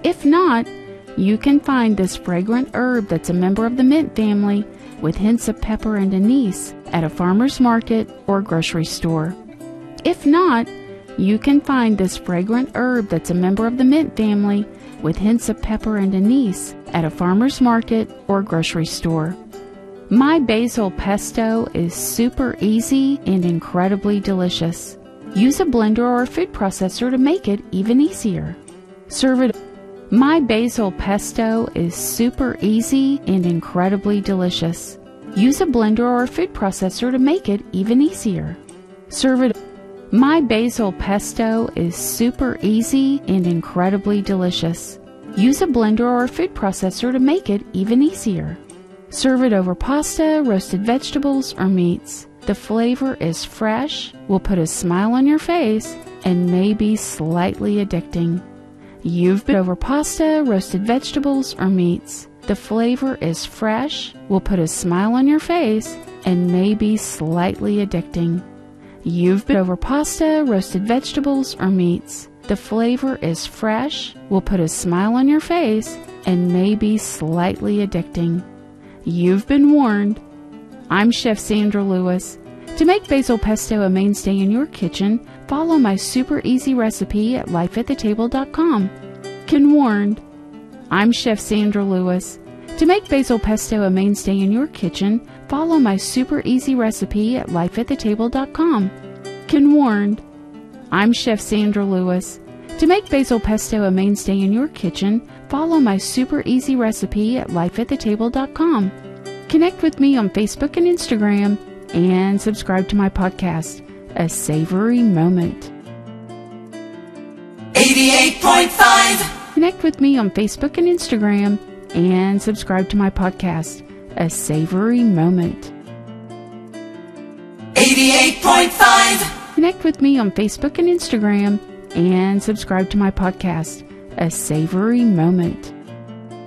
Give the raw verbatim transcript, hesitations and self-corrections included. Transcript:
If not, you can find this fragrant herb that's a member of the mint family with hints of pepper and anise at a farmer's market or grocery store. If not, you can find this fragrant herb that's a member of the mint family with hints of pepper and anise at a farmer's market or grocery store. My basil pesto is super easy and incredibly delicious. Use a blender or a food processor to make it even easier. Serve it. My basil pesto is super easy and incredibly delicious. Use a blender or a food processor to make it even easier. Serve it. My basil pesto is super easy and incredibly delicious. Use a blender or a food processor to make it even easier. Serve it over pasta, roasted vegetables, or meats. The flavor is fresh, will put a smile on your face, and may be slightly addicting. You've been over pasta, roasted vegetables, or meats. The flavor is fresh, will put a smile on your face, and may be slightly addicting. You've been over pasta, roasted vegetables, or meats. The flavor is fresh, will put a smile on your face, and may be slightly addicting. You've been warned. I'm Chef Sandra Lewis. To make basil pesto a mainstay in your kitchen, follow my super easy recipe at life at the table dot com. Can warned. I'm Chef Sandra Lewis. To make basil pesto a mainstay in your kitchen, follow my super easy recipe at life at the table dot com. Can warned. I'm Chef Sandra Lewis. To make basil pesto a mainstay in your kitchen, follow my super easy recipe at life at the table dot com. Connect with me on Facebook and Instagram, and subscribe to my podcast, A Savory Moment. eighty-eight point five. Connect with me on Facebook and Instagram, and subscribe to my podcast, A Savory Moment. eighty-eight point five. Connect with me on Facebook and Instagram, and subscribe to my podcast, A Savory Moment.